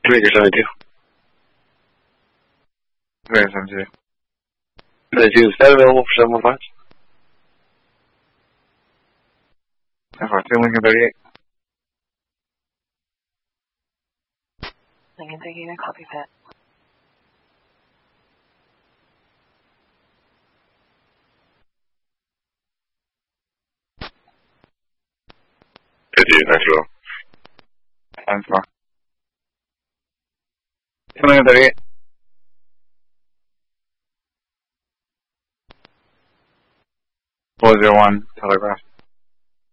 Baker 72. Baker 72. 72, is that available for 715? FR2, Lincoln 38. Lincoln 38, copy that. Times 4. Lincoln 38. Four 0 1, telegraph.